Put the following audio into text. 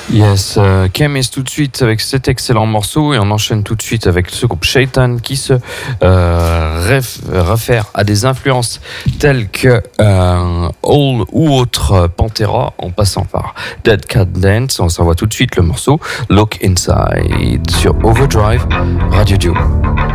Yes, Kemis tout de suite avec cet excellent morceau et on enchaîne tout de suite avec ce groupe Shaitan qui se réfère à des influences telles que All ou autre Pantera en passant par Dead Cat Dance. On s'envoie tout de suite le morceau Look Inside sur Overdrive Radio Duo.